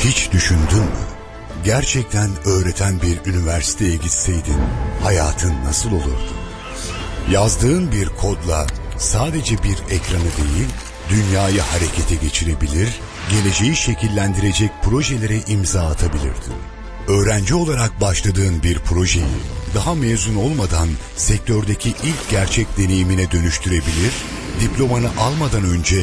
Hiç düşündün mü? Gerçekten öğreten bir üniversiteye gitseydin hayatın nasıl olurdu? Yazdığın bir kodla sadece bir ekranı değil, dünyayı harekete geçirebilir, geleceği şekillendirecek projelere imza atabilirdin. Öğrenci olarak başladığın bir projeyi daha mezun olmadan sektördeki ilk gerçek deneyimine dönüştürebilir, diplomanı almadan önce